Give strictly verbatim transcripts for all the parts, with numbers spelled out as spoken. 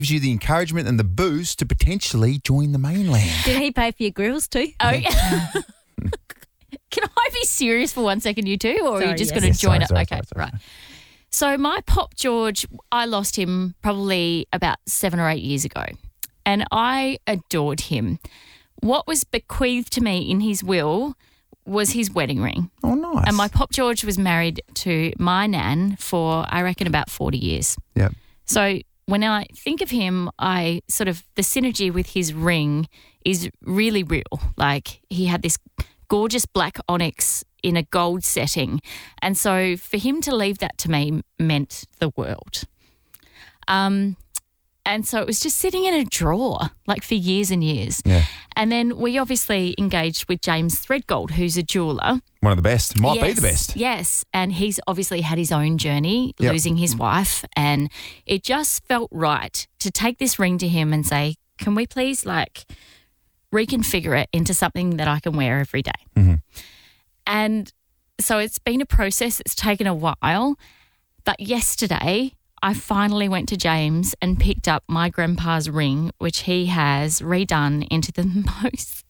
gives you the encouragement and the boost to potentially join the mainland. Did he pay for your grills too? Oh, yeah. Can I be serious for one second, you two, or are Sorry, you just yes. going to Yes, join sorry, it? sorry, okay, sorry, sorry. right. So my Pop George, I lost him probably about seven or eight years ago, and I adored him. What was bequeathed to me in his will was his wedding ring. Oh, nice. And my Pop George was married to my nan for, I reckon, about forty years. Yep. So when I think of him, I sort of, the synergy with his ring is really real. Like, he had this gorgeous black onyx in a gold setting. And so for him to leave that to me meant the world. Um, and so it was just sitting in a drawer, like, for years and years. Yeah. And then we obviously engaged with James Threadgold, who's a jeweller. One of the best. Might be Yes, the best. Yes. And he's obviously had his own journey, Yep. losing his wife. And it just felt right to take this ring to him and say, can we please, like, reconfigure it into something that I can wear every day? Mm-hmm. And so it's been a process. It's taken a while. But yesterday, I finally went to James and picked up my grandpa's ring, which he has redone into the most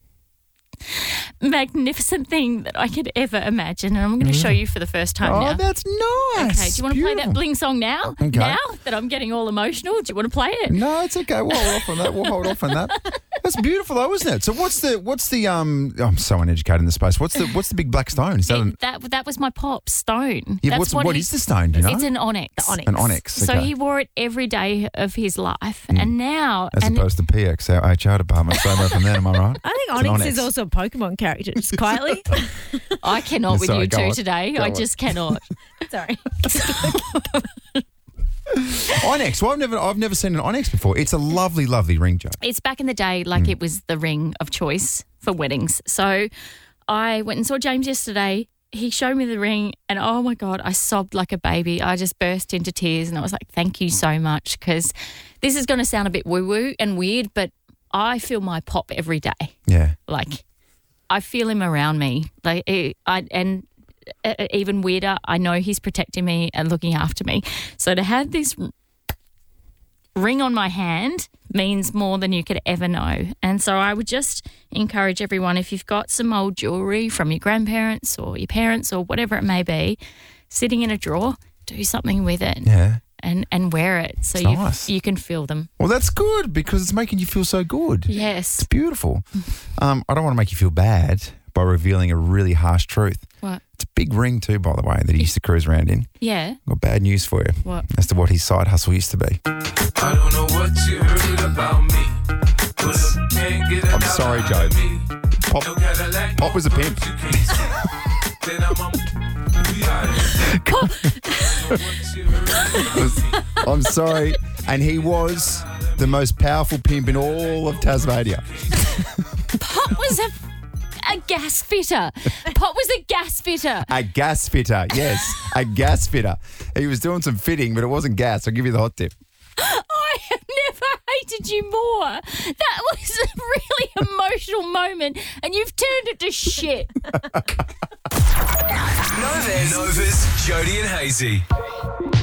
magnificent thing that I could ever imagine. And I'm going to show you for the first time Oh, now. that's nice. Okay, do you want to play that bling song now? Okay. Now that I'm getting all emotional, do you want to play it? No, it's okay. We'll hold off on that. We'll hold off on that. That's beautiful, though, isn't it? So, what's the what's the um? I'm so uneducated in the space. What's the what's the big black stone? Is that an, It- that that was my pop stone. yeah? That's What's what what he- is the stone? Do you know? It's an onyx. The onyx. An onyx. So okay. he wore it every day of his life, and now As and opposed to P X, our H R department. So much from there, am I right? I think It's an Onyx, onyx. is also a Pokemon character, just quietly. I cannot with Sorry, you go two on. today. Go I on. just cannot. Sorry. Onyx. Well, I've never I've never seen an onyx before. It's a lovely, lovely ring, Joe. It's back in the day, like it was the ring of choice for weddings. So I went and saw James yesterday. He showed me the ring, and oh my God, I sobbed like a baby. I just burst into tears, and I was like, thank you so much, because this is going to sound a bit woo-woo and weird, but I feel my pop every day. Yeah. Like, I feel him around me. Like, it, I and uh, even weirder, I know he's protecting me and looking after me. So to have this r- ring on my hand means more than you could ever know. And so I would just encourage everyone, if you've got some old jewellery from your grandparents or your parents or whatever it may be, sitting in a drawer, do something with it Yeah. and, and wear it so It's you nice. you can feel them. Well, that's good because it's making you feel so good. Yes. It's beautiful. Um, I don't want to make you feel bad by revealing a really harsh truth. What? It's a big ring too, by the way, that he used to cruise around in. Yeah. Got bad news for you. What? As to what his side hustle used to be. I don't know what you heard about me. But I can't get it I'm out sorry, of Joe. me. Pop, No Cadillac, Pop was a pimp. you can't see. Then I'm a- we out here. I don't know what you heard about me. I'm sorry. And he was the most powerful pimp in all of Tasmania. Pop was a, a gas fitter. Pop was a gas fitter. A gas fitter, yes. A gas fitter. He was doing some fitting, but it wasn't gas. I'll give you the hot tip. I have never hated you more. That was a really emotional moment, and you've turned it to shit. Novus, Jody and Hazy.